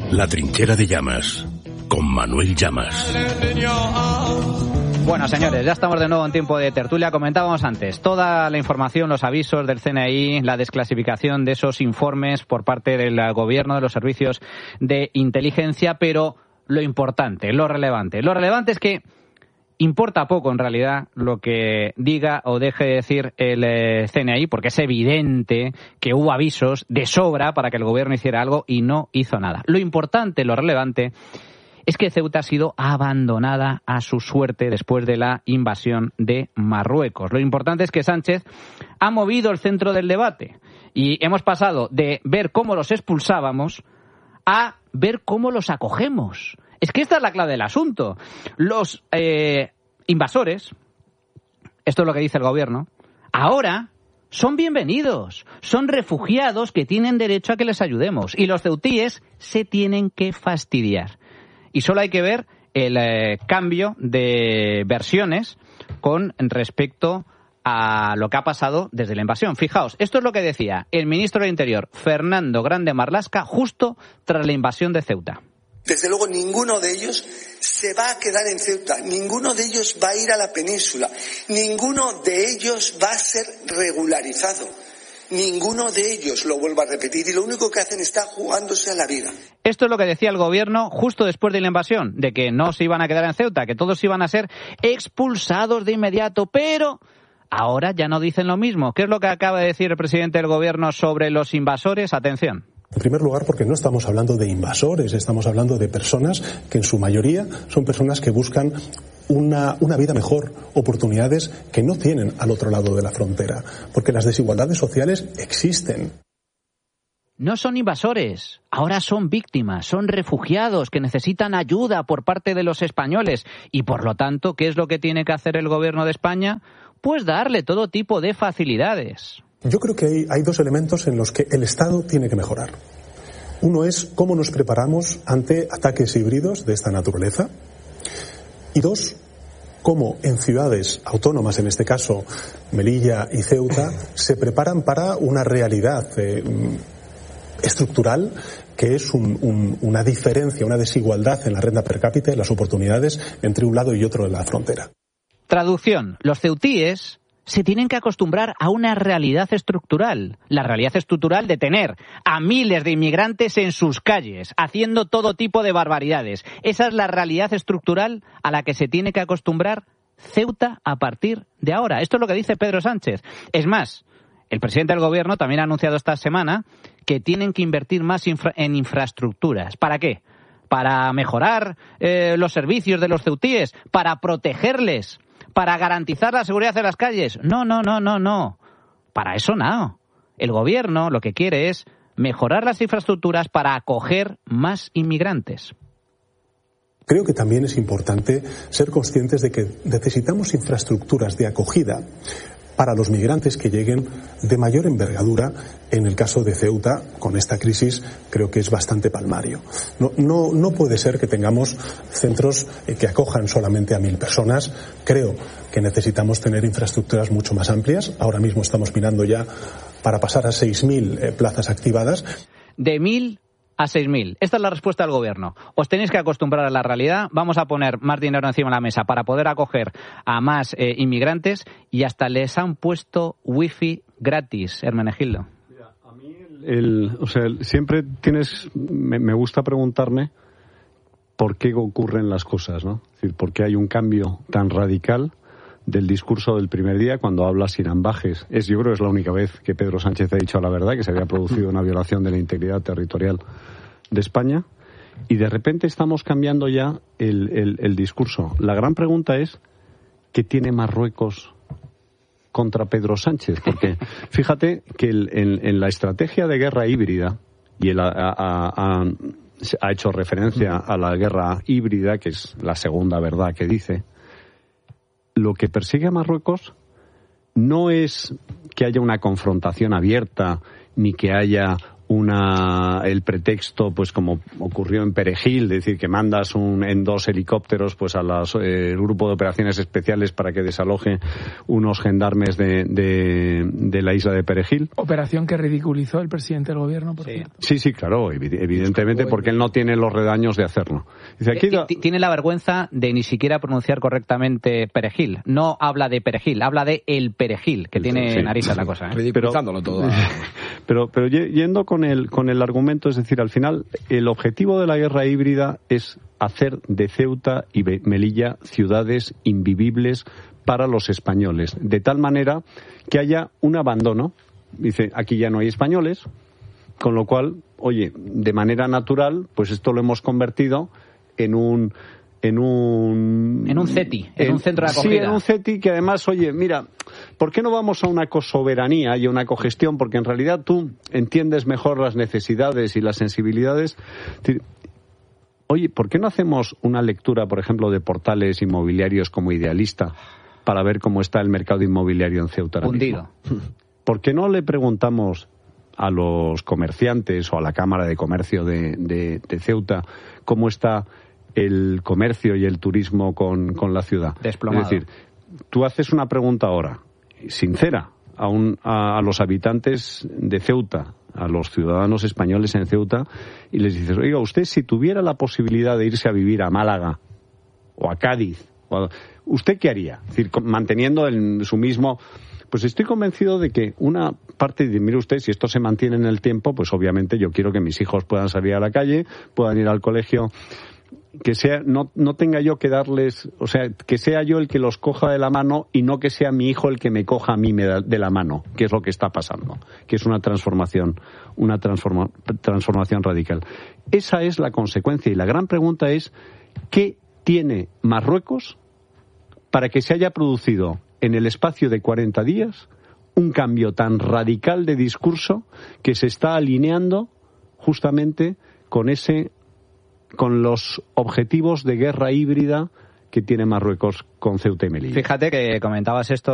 La trinchera de Llamas, con Manuel Llamas. Bueno, señores, ya estamos de nuevo en tiempo de tertulia. Comentábamos antes toda la información, los avisos del CNI, la desclasificación de esos informes por parte del gobierno, de los servicios de inteligencia, pero lo importante, lo relevante es que importa poco en realidad lo que diga o deje de decir el CNI, porque es evidente que hubo avisos de sobra para que el gobierno hiciera algo y no hizo nada. Lo importante, lo relevante, es que Ceuta ha sido abandonada a su suerte después de la invasión de Marruecos. Lo importante es que Sánchez ha movido el centro del debate y hemos pasado de ver cómo los expulsábamos a ver cómo los acogemos. Es que esta es la clave del asunto. Los invasores, esto es lo que dice el gobierno, ahora son bienvenidos, son refugiados que tienen derecho a que les ayudemos. Y los ceutíes se tienen que fastidiar. Y solo hay que ver el cambio de versiones con respecto a lo que ha pasado desde la invasión. Fijaos, esto es lo que decía el ministro del Interior, Fernando Grande Marlaska, justo tras la invasión de Ceuta. Desde luego ninguno de ellos se va a quedar en Ceuta, ninguno de ellos va a ir a la península, ninguno de ellos va a ser regularizado, ninguno de ellos, lo vuelvo a repetir, y lo único que hacen está jugándose a la vida. Esto es lo que decía el gobierno justo después de la invasión, de que no se iban a quedar en Ceuta, que todos iban a ser expulsados de inmediato, pero ahora ya no dicen lo mismo. ¿Qué es lo que acaba de decir el presidente del gobierno sobre los invasores? Atención. En primer lugar, porque no estamos hablando de invasores, estamos hablando de personas que en su mayoría son personas que buscan una vida mejor, oportunidades que no tienen al otro lado de la frontera, porque las desigualdades sociales existen. No son invasores, ahora son víctimas, son refugiados que necesitan ayuda por parte de los españoles y, por lo tanto, ¿qué es lo que tiene que hacer el gobierno de España? Pues darle todo tipo de facilidades. Yo creo que hay dos elementos en los que el Estado tiene que mejorar. Uno es cómo nos preparamos ante ataques híbridos de esta naturaleza. Y dos, cómo en ciudades autónomas, en este caso Melilla y Ceuta, se preparan para una realidad estructural que es una diferencia, una desigualdad en la renta per cápita y las oportunidades entre un lado y otro de la frontera. Traducción, los ceutíes se tienen que acostumbrar a una realidad estructural. La realidad estructural de tener a miles de inmigrantes en sus calles, haciendo todo tipo de barbaridades. Esa es la realidad estructural a la que se tiene que acostumbrar Ceuta a partir de ahora. Esto es lo que dice Pedro Sánchez. Es más, el presidente del gobierno también ha anunciado esta semana que tienen que invertir más en infraestructuras. ¿Para qué? ¿Para mejorar los servicios de los ceutíes? ¿Para protegerles? ¿Para garantizar la seguridad de las calles? No. Para eso no. El gobierno lo que quiere es mejorar las infraestructuras para acoger más inmigrantes. Creo que también es importante ser conscientes de que necesitamos infraestructuras de acogida para los migrantes que lleguen de mayor envergadura. En el caso de Ceuta, con esta crisis, creo que es bastante palmario. No puede ser que tengamos centros que acojan solamente a 1.000 personas. Creo que necesitamos tener infraestructuras mucho más amplias. Ahora mismo estamos mirando ya para pasar a 6.000 plazas activadas. De 1.000 a 6.000. Esta es la respuesta del gobierno. Os tenéis que acostumbrar a la realidad. Vamos a poner más dinero encima de la mesa para poder acoger a más inmigrantes y hasta les han puesto wifi gratis, Hermenegildo. Mira, a mí siempre me gusta preguntarme por qué ocurren las cosas, ¿no? Es decir, por qué hay un cambio tan radical del discurso del primer día cuando habla sin ambajes. Yo creo que es la única vez que Pedro Sánchez ha dicho la verdad, que se había producido una violación de la integridad territorial de España, y de repente estamos cambiando ya el discurso. La gran pregunta es, ¿qué tiene Marruecos contra Pedro Sánchez? Porque fíjate que en la estrategia de guerra híbrida, y él ha hecho referencia a la guerra híbrida, que es la segunda verdad que dice, lo que persigue a Marruecos no es que haya una confrontación abierta ni que haya el pretexto, pues como ocurrió en Perejil, es decir, que mandas en 2 helicópteros pues a el grupo de operaciones especiales para que desaloje unos gendarmes de la isla de Perejil. Operación que ridiculizó el presidente del gobierno, por cierto. Sí, claro, evidentemente, porque él no tiene los redaños de hacerlo. Dice, aquí tiene la vergüenza de ni siquiera pronunciar correctamente Perejil. No habla de Perejil, habla de el Perejil, que tiene narices la cosa. Ridiculizándolo todo. Pero yendo con el argumento, es decir, al final el objetivo de la guerra híbrida es hacer de Ceuta y Melilla ciudades invivibles para los españoles, de tal manera que haya un abandono. Dice, aquí ya no hay españoles, con lo cual, oye, de manera natural, pues esto lo hemos convertido en un CETI, en un centro de acogida. Sí, en un CETI que además, oye, mira, ¿por qué no vamos a una cosoberanía y a una cogestión? Porque en realidad tú entiendes mejor las necesidades y las sensibilidades. Oye, ¿por qué no hacemos una lectura, por ejemplo, de portales inmobiliarios como Idealista para ver cómo está el mercado inmobiliario en Ceuta ahora mismo? ¿Por qué no le preguntamos a los comerciantes o a la Cámara de Comercio de Ceuta cómo está el comercio y el turismo con la ciudad? Desplomado. Es decir, tú haces una pregunta ahora, sincera, a los habitantes de Ceuta, a los ciudadanos españoles en Ceuta, y les dices, oiga, usted si tuviera la posibilidad de irse a vivir a Málaga o a Cádiz, ¿usted qué haría? Es decir, manteniendo su mismo... Pues estoy convencido de que una parte, mire usted, si esto se mantiene en el tiempo, pues obviamente yo quiero que mis hijos puedan salir a la calle, puedan ir al colegio, que sea no tenga yo que darles, o sea, que sea yo el que los coja de la mano y no que sea mi hijo el que me coja a mí de la mano, que es lo que está pasando, que es una transformación radical. Esa es la consecuencia, y la gran pregunta es, ¿qué tiene Marruecos para que se haya producido en el espacio de 40 días un cambio tan radical de discurso que se está alineando justamente con los objetivos de guerra híbrida que tiene Marruecos con Ceuta y Melilla? Fíjate que comentabas esto